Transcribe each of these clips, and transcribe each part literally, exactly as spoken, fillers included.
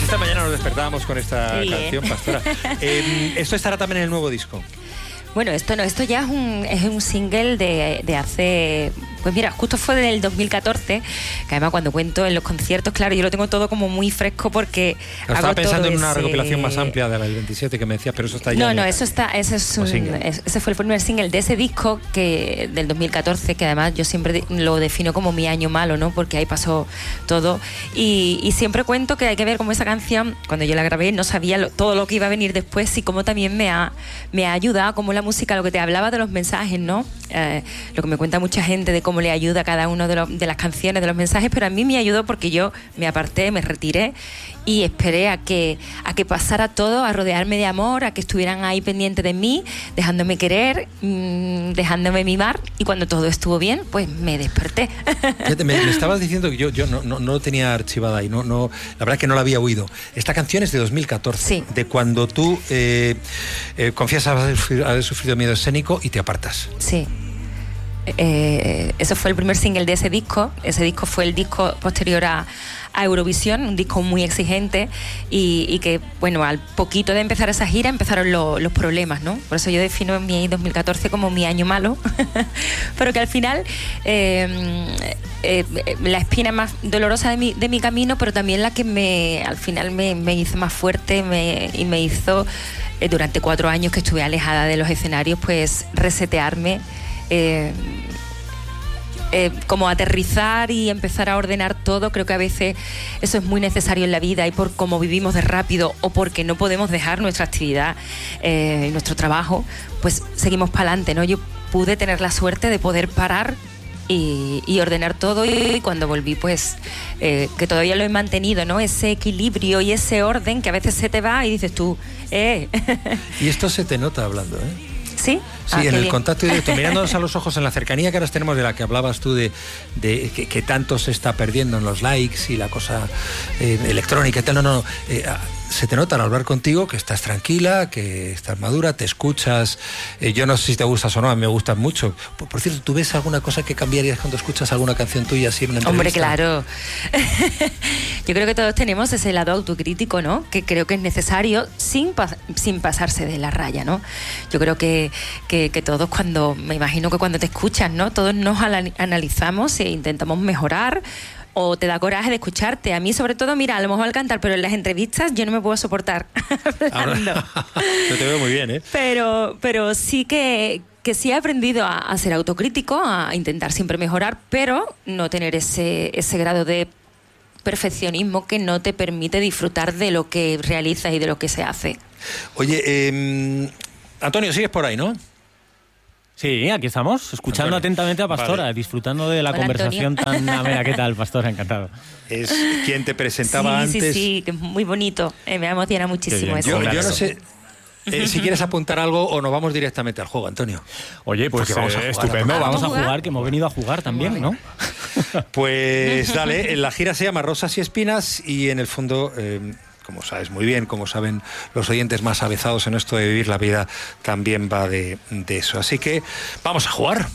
esta mañana nos despertábamos con esta Sí, canción, ¿eh? Pastora. Eh, ¿Esto estará también en el nuevo disco? Bueno, esto no, esto ya es un, es un single de, de hace... Pues mira, justo fue del dos mil catorce, que además cuando cuento en los conciertos, claro, yo lo tengo todo como muy fresco porque... No, estaba pensando en una ese... recopilación más amplia de la del veintisiete que me decías, pero eso está ya... No, en no, el... eso está, eso es un, es, ese fue el primer single de ese disco que del dos mil catorce, que además yo siempre de, lo defino como mi año malo, ¿no? Porque ahí pasó todo. Y, y siempre cuento que hay que ver cómo esa canción, cuando yo la grabé, no sabía lo, todo lo que iba a venir después y cómo también me ha, me ha ayudado, como la música, lo que te hablaba de los mensajes, ¿no? Eh, lo que me cuenta mucha gente de cómo le ayuda a cada uno de, lo, de las canciones, de los mensajes, pero a mí me ayudó porque yo me aparté, me retiré y esperé a que, a que pasara todo, a rodearme de amor, a que estuvieran ahí pendientes de mí, dejándome querer, mmm, dejándome mimar, y cuando todo estuvo bien, pues me desperté. Fíjate, me, me estabas diciendo que yo, yo no, no, no lo tenía archivada y no, no, la verdad es que no la había oído. Esta canción es de dos mil catorce, sí. De cuando tú eh, eh, confiesas haber sufrido, haber sufrido miedo escénico y te apartas. Sí. Eh, eso fue el primer single de ese disco. Ese disco fue el disco posterior a, a Eurovisión, un disco muy exigente y, y que, bueno, al poquito de empezar esa gira empezaron lo, los problemas, ¿no? Por eso yo defino mi dos mil catorce como mi año malo, pero que al final eh, eh, la espina más dolorosa de mi, de mi camino, pero también la que me al final me, me hizo más fuerte me, y me hizo, eh, durante cuatro años que estuve alejada de los escenarios, pues resetearme. Eh, eh, como aterrizar y empezar a ordenar todo. Creo que a veces eso es muy necesario en la vida, y por cómo vivimos de rápido o porque no podemos dejar nuestra actividad, eh, nuestro trabajo, pues seguimos para adelante, ¿no? Yo pude tener la suerte de poder parar y, y ordenar todo, y cuando volví, pues eh, que todavía lo he mantenido, ¿no? Ese equilibrio y ese orden que a veces se te va y dices tú, eh. Y esto se te nota hablando, ¿eh? ¿Sí? Sí, ah, en el bien. contacto directo, mirándonos a los ojos, en la cercanía que ahora tenemos, de la que hablabas tú, de, de que, que tanto se está perdiendo en los likes y la cosa eh, electrónica y tal. No, no, no. Eh, se te nota al hablar contigo que estás tranquila, que estás madura, te escuchas. Eh, yo no sé si te gustas o no, a mí me gustan mucho. Por, por cierto, ¿tú ves alguna cosa que cambiarías cuando escuchas alguna canción tuya así en una entrevista? Hombre, claro. Yo creo que todos tenemos ese lado autocrítico, ¿no? Que creo que es necesario sin, pas- sin pasarse de la raya, ¿no? Yo creo que, que, que todos cuando, me imagino que cuando te escuchas, ¿no? Todos nos analizamos e intentamos mejorar, o te da coraje de escucharte. A mí, sobre todo, mira, a lo mejor al cantar, pero en las entrevistas yo no me puedo soportar hablando. Yo te veo muy bien, ¿eh? Pero, pero sí que, que sí he aprendido a, a ser autocrítico, a intentar siempre mejorar, pero no tener ese, ese grado de perfeccionismo que no te permite disfrutar de lo que realizas y de lo que se hace. Oye, eh, Antonio, sigues por ahí, ¿no? Sí, aquí estamos, escuchando Antonio. atentamente a Pastora, Vale. disfrutando de la Hola, conversación Antonio. tan amena. ¿Qué tal, Pastora? Encantado. Es quien te presentaba sí, antes. Sí, sí, que es muy bonito. Eh, me emociona muchísimo eso. Yo, Claro. yo no sé eh, si quieres apuntar algo o nos vamos directamente al juego, Antonio. Oye, pues Porque vamos a eh, jugar, estupendo, ¿no? vamos a ¿Vamos a jugar, jugar? que hemos venido a jugar también, ¿no? Pues dale, la gira se llama Rosas y Espinas y en el fondo, eh, como sabes muy bien, como saben los oyentes más avezados en esto de vivir la vida, también va de, de eso. Así que vamos a jugar.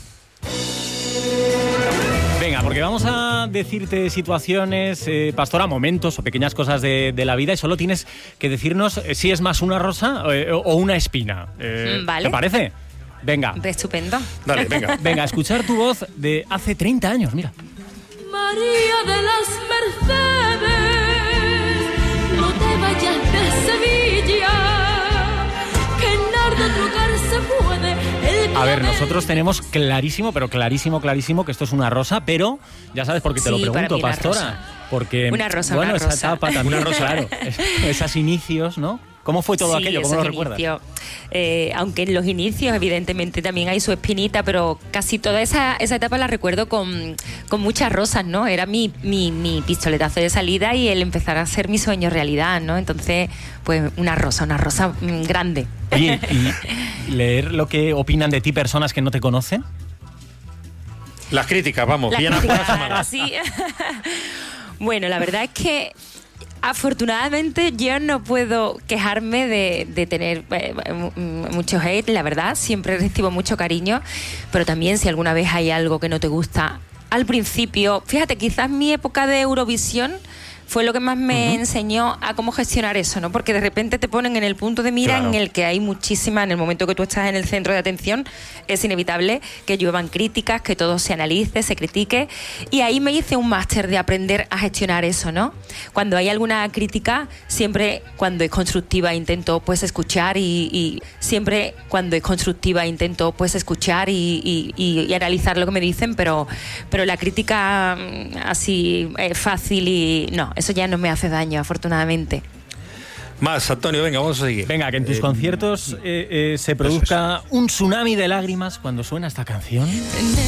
Venga, porque vamos a decirte situaciones, eh, Pastora, momentos o pequeñas cosas de, de la vida, y solo tienes que decirnos eh, si es más una rosa eh, o una espina. Eh, Vale. ¿Te parece? Venga. Estupendo. Dale, venga. Venga, a escuchar tu voz de hace treinta años, mira. María de las Mercedes, no te vayas de Sevilla, que en Nardo trucar se puede. El A ver, clavel- nosotros tenemos clarísimo, pero clarísimo, clarísimo que esto es una rosa, pero ya sabes por qué te Sí, lo para pregunto, mí una Pastora. rosa. Porque, Una rosa, bueno, una esa rosa. etapa también, Una rosa. claro, es- esos inicios, ¿no? ¿Cómo fue todo Sí, aquello? ¿Cómo esos lo recuerdas? inicios. Eh, aunque en los inicios evidentemente también hay su espinita, pero casi toda esa, esa etapa la recuerdo con, con muchas rosas, ¿no? Era mi, mi, mi pistoletazo de salida y el empezar a hacer mi sueño realidad, ¿no? Entonces, pues una rosa, una rosa mm, grande. Oye, ¿y leer lo que opinan de ti personas que no te conocen? Las críticas, vamos, La bien crítica, ajustadas a malas. sí. Bueno, la verdad es que afortunadamente yo no puedo quejarme de, de tener eh, mucho hate, la verdad, siempre recibo mucho cariño, pero también si alguna vez hay algo que no te gusta, al principio, fíjate, quizás mi época de Eurovisión fue lo que más me Uh-huh. enseñó a cómo gestionar eso, ¿no? Porque de repente te ponen en el punto de mira Claro. en el que hay muchísima, en el momento que tú estás en el centro de atención, es inevitable que lluevan críticas, que todo se analice, se critique, y ahí me hice un máster de aprender a gestionar eso, ¿no? Cuando hay alguna crítica, siempre cuando es constructiva intento pues escuchar y, y siempre cuando es constructiva intento pues escuchar y, y, y, y analizar lo que me dicen, pero, pero la crítica mm, así eh, fácil y no, eso ya no me hace daño, afortunadamente. Más, Antonio, venga, vamos a seguir. Venga, que en tus Eh, conciertos eh, eh, se produzca un tsunami de lágrimas cuando suena esta canción.